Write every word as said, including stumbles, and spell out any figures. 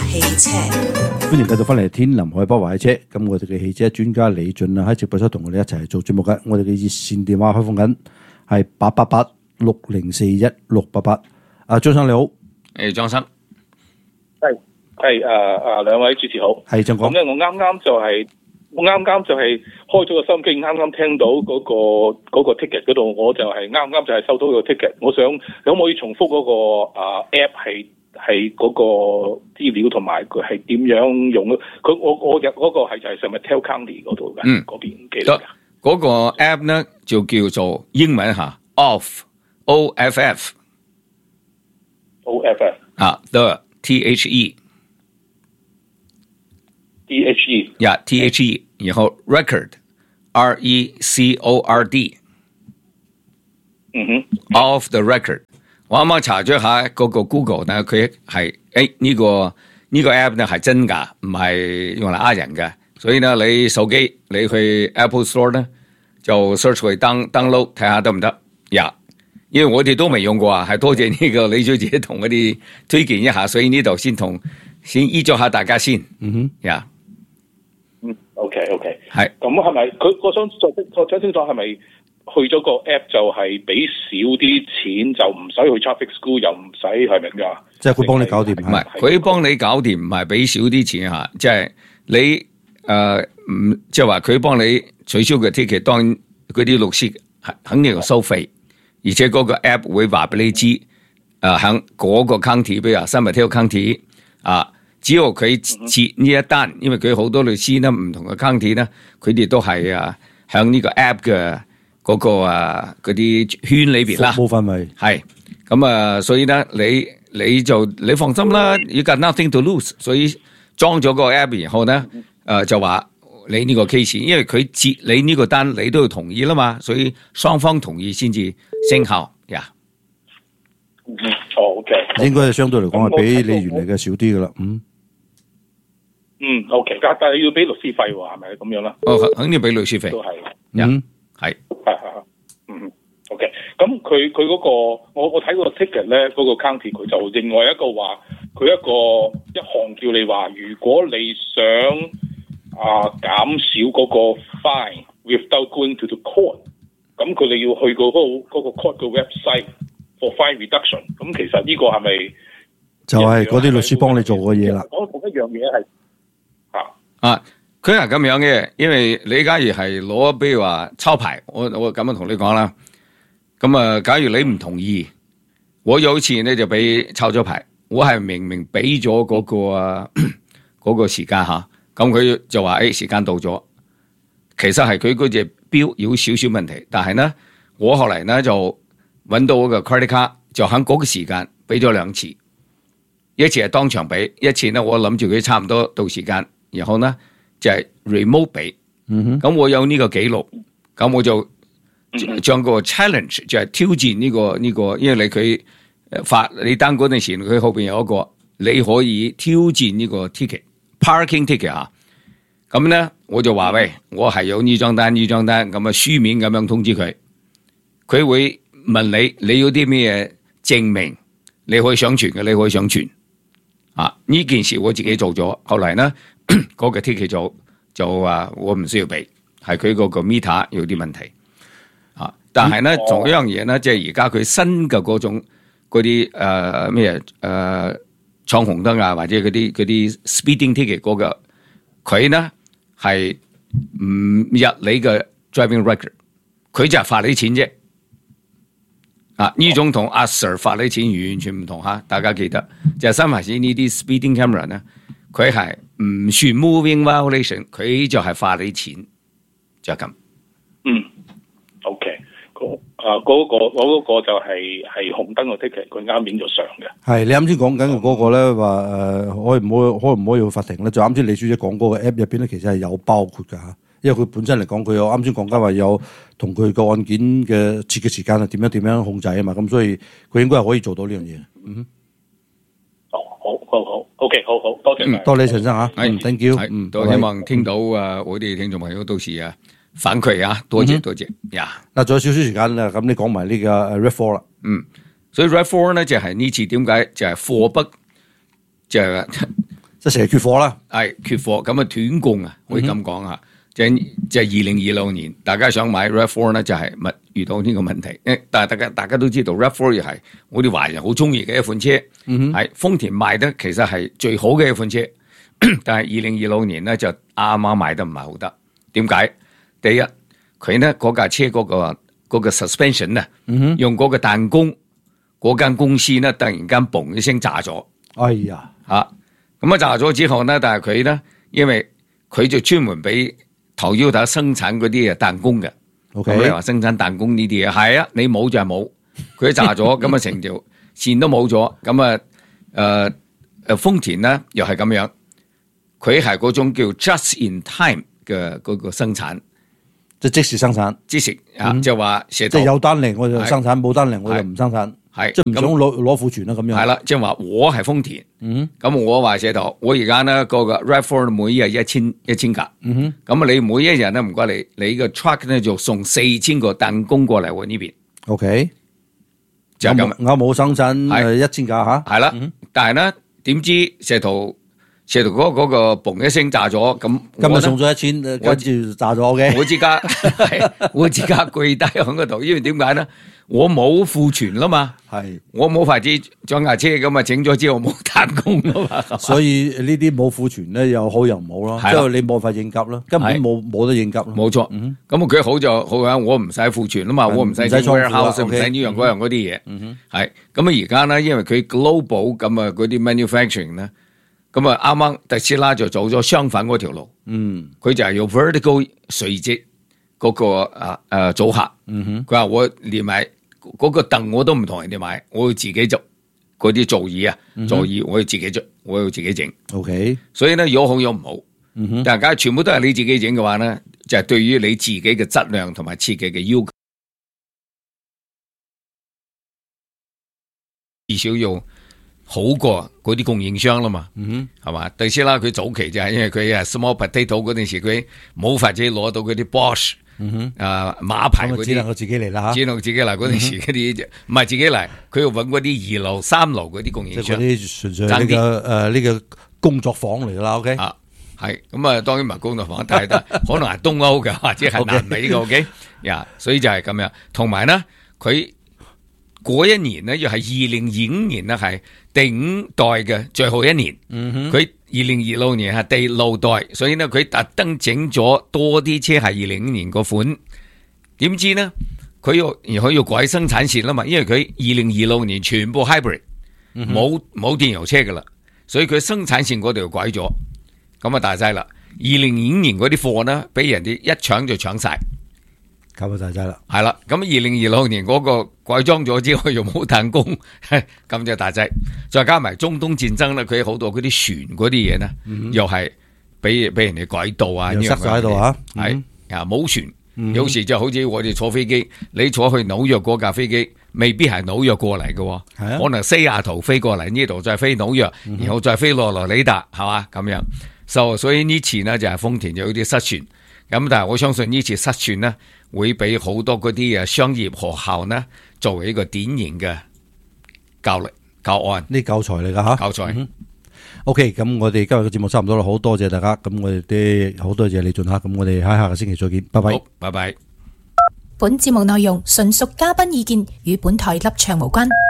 汽車， 歡迎繼續翻嚟天林海波話汽車。咁我哋嘅汽車專家李俊啊喺直播室同我哋一齊做節目嘅。我哋嘅熱線電話開放緊係八八八六零四一六八八。啊，張生你好。 誒，張生， 係係誒誒，兩位主持好。 係張講。 咁咧，我啱啱就係、是、我啱啱就係開咗個收音機，啱啱聽到嗰、那個嗰、那個 ticket 嗰度，我就係啱啱就係收到個 ticket。我想可唔可以重複嗰、那個啊 app 係係嗰個資料同埋佢係點樣用？佢我我入嗰個係就係 San Mateo County 嗰度嘅，嗯，嗰邊記得㗎。 嗰、那個 app 咧就叫做英文嚇 off O F F O F F 啊 the T H E T H E 呀 T H E 然後 record R E C O R D 嗯哼 off the record。我啱啱查咗下嗰個 Google 咧，佢係誒呢個呢、這個 app 咧係真㗎，唔係用嚟呃人嘅。所以咧，你手機你去 Apple Store 咧就 search 佢 down download 睇下得唔得呀？因為我哋都未用過啊，係多謝呢個李小姐同我哋推薦一下，所以呢度先同先依咗下大家先。 嗯哼， 呀， 嗯 ，OK OK， 係咁係咪佢我想再再睇清楚係咪去咗個 app 就係俾少啲錢就唔使去 traffic school 又唔使係咪㗎？ 即係佢幫你搞掂， 唔係佢幫你搞掂，唔係俾少啲錢嚇，即係你誒唔即係話佢幫你取消嘅 ticket，當然嗰啲律師肯定要收費。而且嗰個 app 會話俾你知，誒喺嗰個 county，比如話 San Mateo County 啊，只要佢接呢一單，因為佢好多律師咧，唔同嘅 county 咧，佢哋都係啊喺呢個 app 嘅嗰個啊嗰啲圈裏邊啦， 服務範圍係咁啊，所以咧你你就你放心啦，you got nothing to lose， 所以裝咗個 app 然後咧，誒、呃、就話。你呢個 case， 因為佢接你呢個單，你都要同意啦嘛，所以雙方同意先至生效呀。 嗯，哦 ，OK， 應該係相對嚟講係比你原嚟嘅少啲噶啦。嗯， 嗯 ，OK，但但係要俾律師費喎，係咪咁樣啦？ 哦，肯定俾律師費。 都係， 嗯，係， 係係嗯 ，OK，咁佢佢嗰個我我睇個 ticket 咧，嗰、那個 county 佢就另外一個話，佢一個一項叫你話，如果你想。啊，減少嗰個 fine without going to the court， 咁佢哋要去個嗰個嗰個 court 嘅 website for fine reduction。咁其實呢個係咪就係嗰啲律師幫你做嘅嘢啦？ 我同一樣嘢係啊啊，佢係咁樣嘅，因為你假如係攞，比如話抄牌，我我咁樣同你講啦。咁啊，假如你唔同意，我有一次咧就俾抄咗牌，我係明明俾咗嗰個啊嗰個時間嚇。咁佢就話誒、哎、時間到咗，其實係佢嗰隻錶有少少問題，但係咧我後嚟咧就揾到個 credit card， 就喺嗰個時間俾咗兩次，一次係當場俾，一次咧我諗住佢差唔多到時間，然後咧就係、是、remote 俾。嗯哼，咁我有呢個記錄，咁我就將個 challenge 就係挑戰呢、這個呢、這個，因為你佢發你單嗰陣時，佢後邊有一個你可以挑戰呢個 ticket。parking ticket 啊，咁咧我就話喂，我係有呢張單呢張單，咁啊書面咁樣通知佢，佢會問你你有啲咩證明，你可以上傳嘅，你可以上傳啊。呢件事我自己做咗，後嚟咧嗰個 ticket 就就話我唔需要俾，係佢嗰個 meter 有啲問題啊。但係咧仲有一樣嘢咧，即係而家佢新嘅嗰種嗰啲誒咩誒。闖紅燈啊，或者嗰啲嗰啲 speeding ticket 嗰個，佢呢係唔入你嘅 driving record， 佢就係罰你錢啫。啊，呢種同阿 Sir 罰你錢完全唔同嚇，大家記得就係新牌子呢啲 speeding camera 咧，佢係唔算 moving violation， 佢就係罰你錢，就係咁。 嗯 ，OK。啊！嗰、那個我嗰、那個就係、是、係紅燈個 ticket，佢啱影咗相嘅。係你啱先講緊嘅嗰個咧，話誒可唔可以可唔可以去法庭咧？就啱先李小姐講嗰個 app 入邊咧，其實係有包括㗎嚇。因為佢本身嚟講，佢有啱先講緊話有同佢個案件嘅設嘅時間係點樣點樣控制啊嘛。咁所以佢應該係可以做到呢樣嘢。嗯。 哦，好，好，好 ，OK， 好好，多謝。 嗯，多謝陳生嚇。 嗯 ，thank you。 嗯，都希望聽到啊，我哋聽眾朋友到時啊。反饋啊，多謝、嗯、多謝呀！嗱， 仲有少少時間啦，咁你講埋呢個 R A V 四啦。 嗯，所以 R A V 四咧就係呢次點解就係貨不就係即係成日缺貨啦。 係缺貨，咁啊斷供啊，可以咁講啊。即係即係二零二六年，大家想買 RAV 四咧，就係咪遇到呢個問題？誒，但係大家大家都知道 RAV 四又係我哋華人好中意嘅一款車，係、嗯、豐田賣得其實係最好嘅一款車。但係二零二六年咧就啱啱賣得唔係好得。點解？第一，佢咧嗰架車嗰、嗰個嗰、嗰個 suspension 啊、嗯，用嗰個彈弓，嗰間公司咧突然間嘣一聲炸咗。 哎呀， 吓咁啊炸咗之後咧，但係佢咧因為佢就專門俾Toyota生產嗰啲啊彈弓嘅。 OK， 咁你話生產彈弓呢啲嘢係啊，你冇就係冇，佢炸咗，咁啊成條線都冇咗，咁啊誒誒豐田咧又係咁樣，佢係嗰種叫 just in time 嘅嗰個生產， 即係即時生產， 即時啊、嗯、就話即係有單嚟我就生產，冇單嚟我就唔生產，係即係唔想攞攞庫存啦咁樣。 係啦，即係話我係豐田， 嗯， 咁我話寫度，我而家咧個個 RAV 四每日一千一千架，嗯哼，咁啊你每一日咧唔該你，你個 truck 咧就送四千個彈弓過嚟我呢邊 ，OK， 就咁， 我冇生產誒一千架吓， 係啦，但係咧點知石圖。射到嗰嗰個嘣一聲炸咗，咁今日送咗一千，跟住炸咗嘅。 我自家我自家跪低喺嗰度，因為點解咧？我冇庫存啦嘛，係我冇法子裝架車咁啊，整咗之後冇彈弓啦嘛。 所以呢啲冇庫存咧，又好又唔好咯。即係你冇法應急咯，根本冇冇得應急咯。 冇錯，咁佢好就好啊！我唔使庫存啦嘛，我唔使 warehouse，唔使呢樣嗰樣嗰啲嘢。係咁啊！而家咧，因為佢 global 咁啊，嗰啲 manufacturing 咧。咁啊，啱啱特斯拉就走咗相反嗰條路，嗯，佢就係用 vertical 垂直嗰個啊誒組合，嗯哼，佢話我連埋嗰個凳我都唔同人哋買，我要自己做嗰啲座椅啊，座椅我要自己做，我要自己整 ，OK， 所以咧有好有唔好，嗯哼，但係假如全部都係你自己整嘅話咧，就係對於你自己嘅質量同埋設計嘅要求，至少要好過嗰啲供應商啦嘛，嗯哼，係嘛？特斯拉佢早期就係因為佢係 small potato 嗰陣時，佢冇法子攞到嗰啲 Bosch，嗯哼，啊馬牌嗰啲， 只能夠自己嚟啦， 只能夠自己嚟嗰陣時嗰啲，唔係自己嚟，佢要揾嗰啲二樓、三樓嗰啲供應商， 嗰啲純粹呢個誒呢個工作坊嚟噶啦 ，OK， 啊係，咁啊當然唔係工作坊，但係得可能係東歐嘅或者係南美嘅 ，OK， 呀，所以就係咁樣，同埋咧佢。嗰一年咧，又係二零二五年咧，係第五代嘅最後一年。佢二零二六年係第六代，所以咧佢特登整咗多啲車係二零五年個款。點知咧，佢要而佢要改生產線啦嘛，因為佢二零二六年全部 hybrid，冇冇電油車噶啦，所以佢生產線嗰度改咗，咁啊大劑啦。二零二五年嗰啲貨呢，俾人哋一搶就搶晒。 咁啊大劑啦，係啦，咁二零二六年嗰個改裝咗之後又冇彈弓，咁就大劑。再加埋中東戰爭咧，佢好多嗰啲船嗰啲嘢咧，嗯、又係俾俾人哋改道啊， 又塞咗喺度啊， 係啊冇船，嗯、有時就好似我哋坐飛機，你坐去紐約嗰架飛機，未必係紐約過嚟嘅，啊、可能西雅圖飛過嚟呢度，再飛紐約，嗯、然後再飛羅羅里達，係嘛咁樣。So, 所以呢次呢，就係豐田就有啲失傳，咁但係我相信呢次失傳呢。會俾好多嗰啲誒商業學校呢，作為一個典型嘅教力教案， 呢教材嚟噶吓， 教材。嗯、 OK，咁我哋今日嘅節目差唔多啦，好多謝大家，咁我哋啲好多謝李俊克，咁我哋喺下個星期再見，拜拜， 好，拜拜。 本節目內容純屬嘉賓意見，與本台立場無關。